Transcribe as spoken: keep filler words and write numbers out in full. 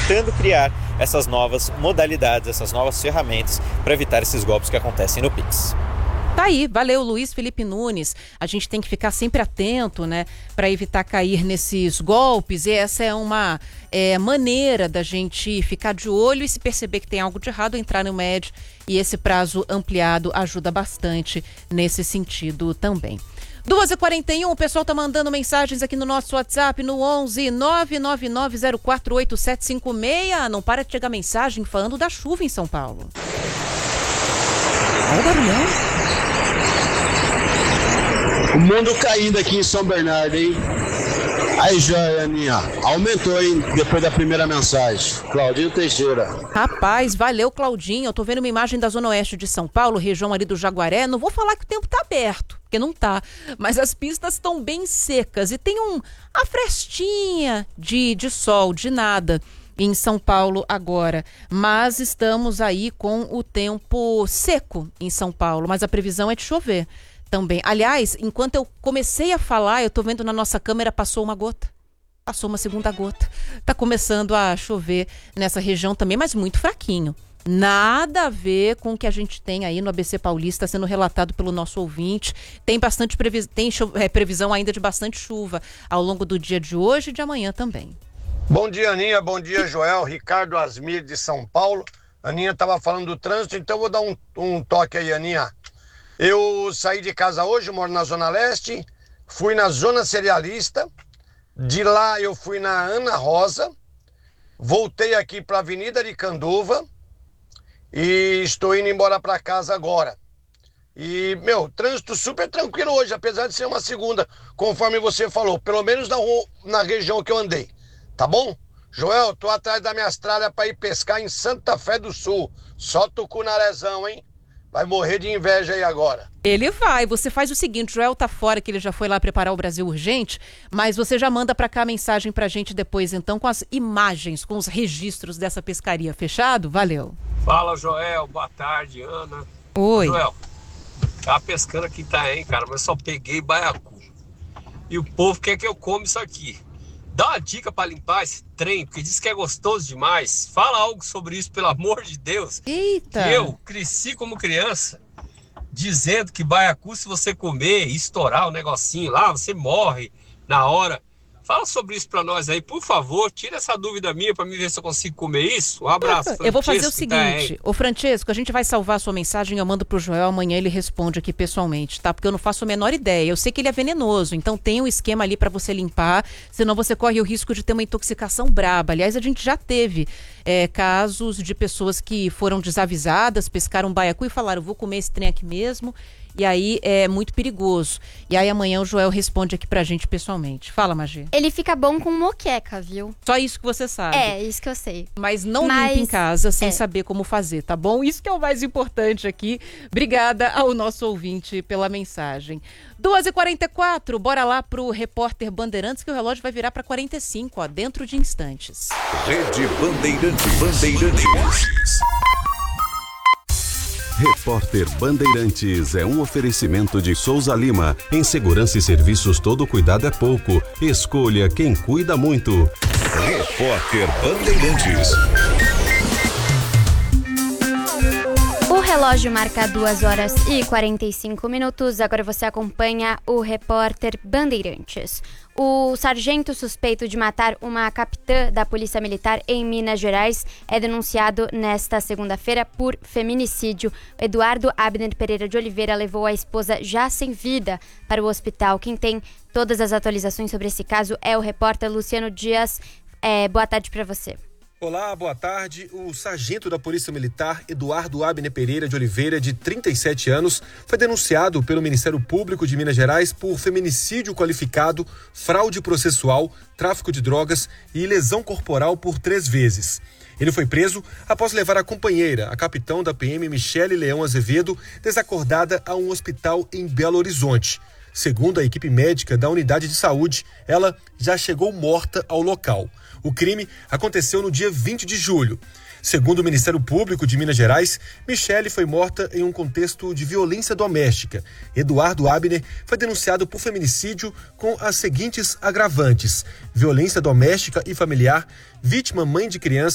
tentando criar essas novas modalidades, essas novas ferramentas para evitar esses golpes que acontecem no Pix. Tá aí, valeu Luiz Felipe Nunes. A gente tem que ficar sempre atento, né, para evitar cair nesses golpes, e essa é uma é, maneira da gente ficar de olho e se perceber que tem algo de errado, entrar no M E D, e esse prazo ampliado ajuda bastante nesse sentido também. duas e quarenta e um, o pessoal tá mandando mensagens aqui no nosso WhatsApp no onze nove nove nove zero quatro oito sete cinco seis. Não para de chegar mensagem falando da chuva em São Paulo. Olha o barulhão. O mundo caindo aqui em São Bernardo, hein? Aí, Joaninha, aumentou, hein? Depois da primeira mensagem. Claudinho Teixeira. Rapaz, valeu, Claudinho. Eu tô vendo uma imagem da Zona Oeste de São Paulo, região ali do Jaguaré. Não vou falar que o tempo tá aberto, porque não tá. Mas as pistas estão bem secas e tem um, uma frestinha de, de sol, de nada em São Paulo agora. Mas estamos aí com o tempo seco em São Paulo. Mas a previsão é de chover também. Aliás, enquanto eu comecei a falar, eu tô vendo na nossa câmera, passou uma gota. Passou uma segunda gota. Tá começando a chover nessa região também, mas muito fraquinho. Nada a ver com o que a gente tem aí no A B C Paulista, sendo relatado pelo nosso ouvinte. Tem bastante previs... tem cho... é, previsão ainda de bastante chuva ao longo do dia de hoje e de amanhã também. Bom dia, Aninha. Bom dia, Joel. Ricardo Asmir, de São Paulo. Aninha estava falando do trânsito, então eu vou dar um, um toque aí, Aninha. Eu saí de casa hoje, moro na Zona Leste, fui na Zona Cerealista, de lá eu fui na Ana Rosa, voltei aqui para a Avenida de Canduva e estou indo embora para casa agora. E, meu, trânsito super tranquilo hoje, apesar de ser uma segunda, conforme você falou, pelo menos na, na região que eu andei, tá bom? Joel, tô atrás da minha estrada para ir pescar em Santa Fé do Sul, só tucunarezão, hein? Vai morrer de inveja aí agora. Ele vai. Você faz o seguinte, o Joel tá fora, que ele já foi lá preparar o Brasil Urgente, mas você já manda pra cá a mensagem pra gente depois, então, com as imagens, com os registros dessa pescaria. Fechado? Valeu. Fala, Joel. Boa tarde, Ana. Oi. Joel, tá pescando aqui, tá, hein, cara? Mas só peguei baiacu. E o povo quer que eu come isso aqui. Dá uma dica pra limpar esse trem, porque diz que é gostoso demais. Fala algo sobre isso, pelo amor de Deus. Eita! Que eu cresci como criança, dizendo que baiacu, se você comer e estourar o negocinho lá, você morre na hora. Fala sobre isso pra nós aí, por favor. Tira essa dúvida minha pra mim ver se eu consigo comer isso. Um abraço, Francesco. Eu vou fazer o seguinte, tá, ô Francesco, a gente vai salvar a sua mensagem, eu mando pro Joel, amanhã ele responde aqui pessoalmente, tá? Porque eu não faço a menor ideia. Eu sei que ele é venenoso, então tem um esquema ali pra você limpar, senão você corre o risco de ter uma intoxicação braba. Aliás, a gente já teve é, casos de pessoas que foram desavisadas, pescaram baiacu e falaram, vou comer esse trem aqui mesmo. E aí é muito perigoso. E aí amanhã o Joel responde aqui pra gente pessoalmente. Fala, Magi. Ele fica bom com moqueca, viu? Só isso que você sabe. É, isso que eu sei. Mas não Mas... limpa em casa sem é. saber como fazer, tá bom? Isso que é o mais importante aqui. Obrigada ao nosso ouvinte pela mensagem. duas e quarenta e quatro, bora lá pro repórter Bandeirantes, que o relógio vai virar pra quarenta e cinco, ó, dentro de instantes. Rede Bandeirantes. Bandeirantes. Repórter Bandeirantes é um oferecimento de Souza Lima. Em segurança e serviços, todo cuidado é pouco. Escolha quem cuida muito. Repórter Bandeirantes. O relógio marca duas horas e quarenta e cinco minutos. Agora você acompanha o repórter Bandeirantes. O sargento suspeito de matar uma capitã da Polícia Militar em Minas Gerais é denunciado nesta segunda-feira por feminicídio. Eduardo Abner Pereira de Oliveira levou a esposa já sem vida para o hospital. Quem tem todas as atualizações sobre esse caso é o repórter Luciano Dias. É, boa tarde para você. Olá, boa tarde. O sargento da Polícia Militar, Eduardo Abner Pereira de Oliveira, de trinta e sete anos, foi denunciado pelo Ministério Público de Minas Gerais por feminicídio qualificado, fraude processual, tráfico de drogas e lesão corporal por três vezes. Ele foi preso após levar a companheira, a capitão da P M Michele Leão Azevedo, desacordada a um hospital em Belo Horizonte. Segundo a equipe médica da unidade de saúde, ela já chegou morta ao local. O crime aconteceu no dia vinte de julho. Segundo o Ministério Público de Minas Gerais, Michele foi morta em um contexto de violência doméstica. Eduardo Abner foi denunciado por feminicídio com as seguintes agravantes: violência doméstica e familiar, vítima mãe de criança